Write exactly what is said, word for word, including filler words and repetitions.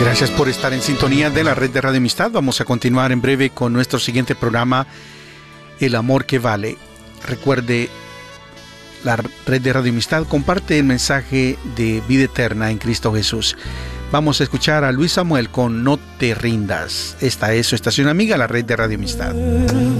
Gracias por estar en sintonía de la red de Radio Amistad. Vamos a continuar en breve con nuestro siguiente programa, El Amor que Vale. Recuerde, la red de Radio Amistad comparte el mensaje de vida eterna en Cristo Jesús. Vamos a escuchar a Luis Samuel con No te rindas. Esta es su estación amiga, la red de Radio Amistad.